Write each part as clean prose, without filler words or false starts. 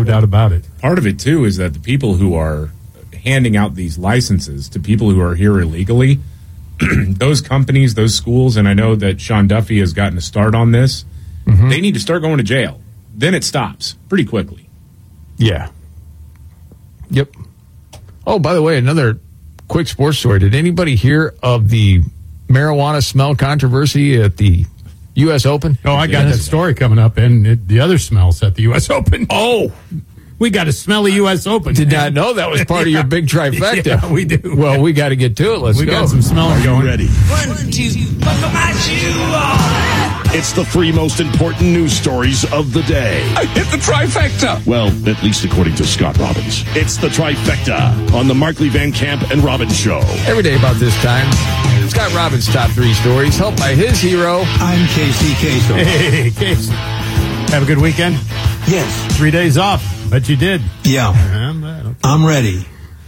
doubt about it. Part of it, too, is that the people who are handing out these licenses to people who are here illegally, those companies, those schools, and I know that Sean Duffy has gotten a start on this, they need to start going to jail. Then it stops pretty quickly. Yeah. Yep. Oh, by the way, another quick sports story. Did anybody hear of the marijuana smell controversy at the U.S. Open? Oh, I got that story coming up, and the other smells at the U.S. Open. Oh, we got to smell a U.S. Open. Did not know that was part of your big trifecta. Yeah, we do. Well, we got to get to it. Let's go. We got some smelling going. Ready. 1, 2, buckle my shoe on. It's the 3 most important news stories of the day. I hit the trifecta. Well, at least according to Scott Robbins. It's the trifecta on the Markley Van Camp and Robbins Show. Every day about this time, Scott Robbins' top 3 stories, helped by his hero. I'm Casey Kasem. Hey, Casey. Have a good weekend? Yes. 3 days off. Bet you did. Yeah. Okay. I'm ready.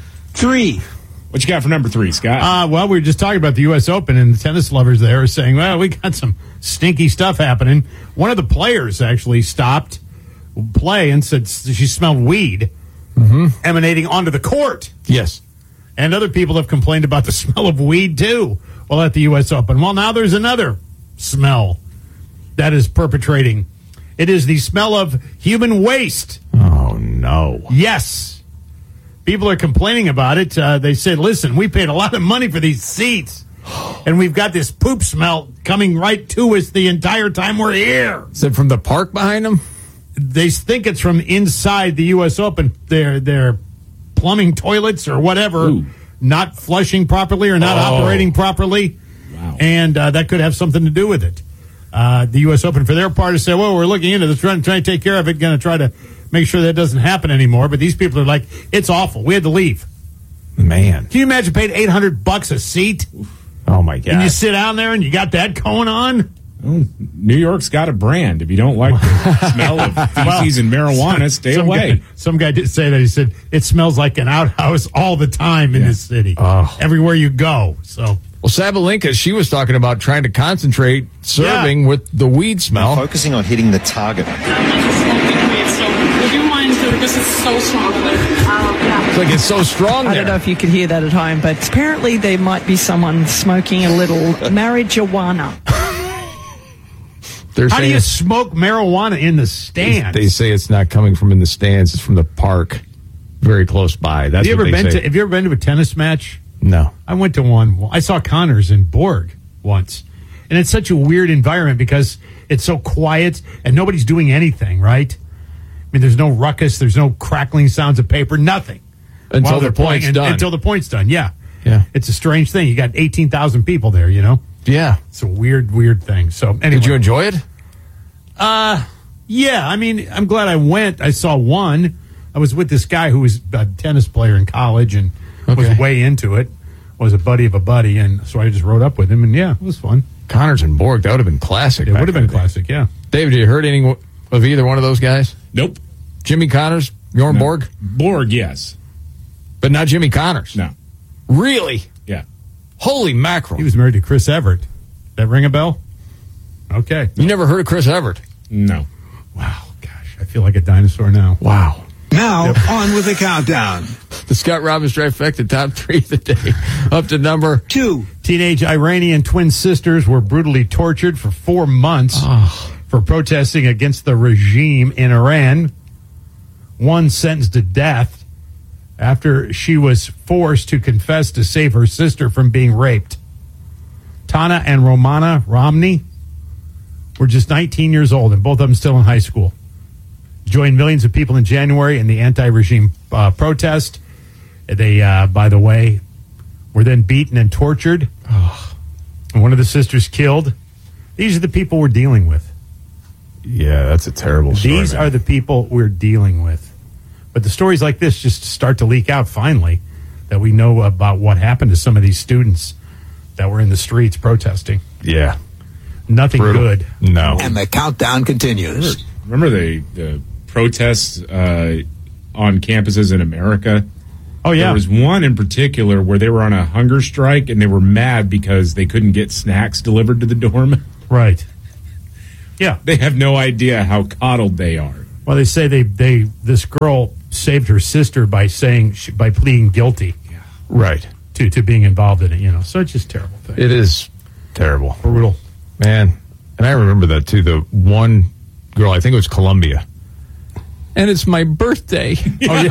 3. What you got for number 3, Scott? Well, we were just talking about the U.S. Open, and the tennis lovers there are saying, well, we got some stinky stuff happening. One of the players actually stopped play and said she smelled weed emanating onto the court. Yes. And other people have complained about the smell of weed, too, while at the U.S. Open. Well, now there's another smell that is perpetrating. It is the smell of human waste. Oh, no. Yes. People are complaining about it. They said, listen, we paid a lot of money for these seats, and we've got this poop smell coming right to us the entire time we're here. Is it from the park behind them? They think it's from inside the U.S. Open. Their plumbing toilets or whatever not flushing properly or not operating properly. Wow. And that could have something to do with it. The U.S. Open, for their part, has said, well, we're looking into this, trying to take care of it, going to try to make sure that doesn't happen anymore. But these people are like, it's awful. We had to leave. Man. Can you imagine paying $800 a seat? Oh, my God. And you sit down there and you got that going on? Well, New York's got a brand. If you don't like the smell of feces and marijuana, stay away. Some guy did say that. He said, it smells like an outhouse all the time in this city. Everywhere you go. So... Well, Sabalenka, she was talking about trying to concentrate serving with the weed smell. Focusing on hitting the target. Would you mind, because it's so strong. It's like it's so strong there. I don't know if you could hear that at home, but apparently there might be someone smoking a little marijuana. How do you smoke marijuana in the stands? They say it's not coming from in the stands. It's from the park very close by. That's have you ever been to a tennis match? No. I went to one. I saw Connors in Borg once. And it's such a weird environment because it's so quiet and nobody's doing anything, right? I mean, there's no ruckus. There's no crackling sounds of paper. Nothing. Until the point's done. Until the point's done, yeah. Yeah. It's a strange thing. You got 18,000 people there, you know? Yeah. It's a weird, weird thing. So, anyway. Did you enjoy it? Yeah. I mean, I'm glad I went. I saw one. I was with this guy who was a tennis player in college and was way into it, was a buddy of a buddy, and so I just rode up with him, and yeah, it was fun. Connors and Borg, that would have been classic. It would have been classic, yeah. David, have you heard any of either one of those guys? Nope. Jimmy Connors, Bjorn Borg? Borg, yes. But not Jimmy Connors? No. Really? Yeah. Holy mackerel. He was married to Chris Evert. That ring a bell? Okay. You never heard of Chris Evert? No. Wow, gosh, I feel like a dinosaur now. Wow. Now, on with the countdown. The Scott Robbins Trifecta top 3 of the day. Up to number 2. Teenage Iranian twin sisters were brutally tortured for 4 months for protesting against the regime in Iran. One sentenced to death after she was forced to confess to save her sister from being raped. Tana and Romana Romney were just 19 years old, and both of them still in high school. Joined millions of people in January in the anti-regime protest. They, by the way, were then beaten and tortured. And one of the sisters killed. These are the people we're dealing with. Yeah, that's a terrible story. These are the people we're dealing with. But the stories like this just start to leak out finally, that we know about what happened to some of these students that were in the streets protesting. Yeah. Nothing good. No. And the countdown continues. Remember the protests on campuses in America? Oh, yeah. There was one in particular where they were on a hunger strike and they were mad because they couldn't get snacks delivered to the dorm. Right. Yeah. They have no idea how coddled they are. Well, they say this girl saved her sister by pleading guilty. Right. To being involved in it, So it's just a terrible thing. It is terrible. Brutal. Man. And I remember that, too. The one girl, I think it was Columbia. And it's my birthday. Oh,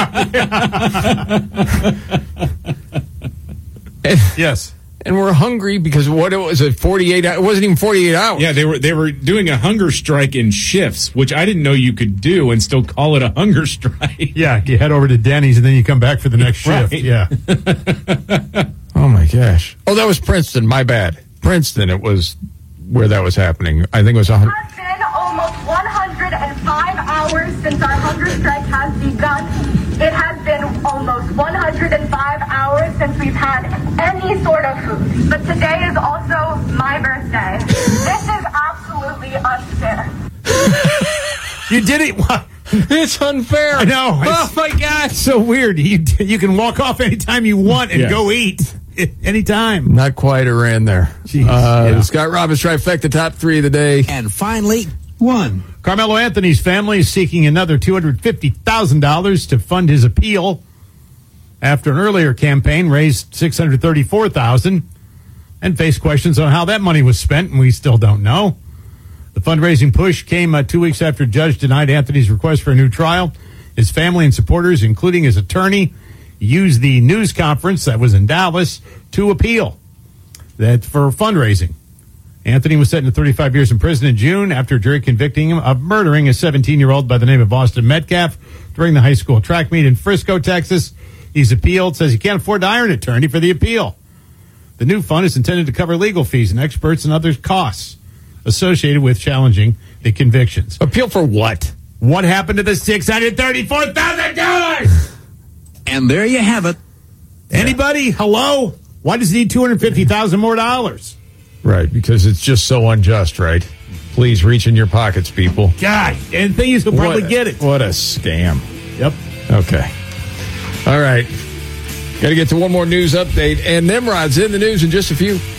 yeah. Yes. And we're hungry because what it was, 48 hours. It wasn't even 48 hours. Yeah, they were doing a hunger strike in shifts, which I didn't know you could do and still call it a hunger strike. Yeah, you head over to Denny's and then you come back for the next shift. Right. Yeah. Oh, my gosh. Oh, that was Princeton. My bad. Princeton, it was where that was happening. I think it was 100. It has been almost 105 hours since our hunger strike has begun. It has been almost 105 hours since we've had any sort of food. But today is also my birthday. This is absolutely unfair. You did it. It's unfair. I know. Oh, my God. It's so weird. You can walk off anytime you want and go eat anytime. Not quite a ran there. Scott Robbins trifecta, top 3 of the day. And finally, 1. Carmelo Anthony's family is seeking another $250,000 to fund his appeal after an earlier campaign raised $634,000 and faced questions on how that money was spent, and we still don't know. The fundraising push came 2 weeks after a judge denied Anthony's request for a new trial. His family and supporters, including his attorney, used the news conference that was in Dallas to appeal that for fundraising. Anthony was sentenced to 35 years in prison in June after a jury convicting him of murdering a 17-year-old by the name of Austin Metcalf during the high school track meet in Frisco, Texas. He's appealed, says he can't afford to hire an attorney for the appeal. The new fund is intended to cover legal fees and experts and other costs associated with challenging the convictions. Appeal for what? What happened to the $634,000? And there you have it. Anybody? Hello? Why does he need $250,000 more dollars? Right, because it's just so unjust, right? Please reach in your pockets, people. God, and the thing is, he'll probably get it. What a scam. Yep. Okay. All right. Got to get to one more news update, and Nimrod's in the news in just a few.